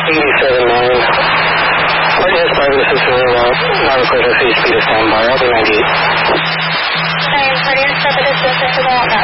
87.9. Yes, private assistant, not request a speed of standby. I'll be 98.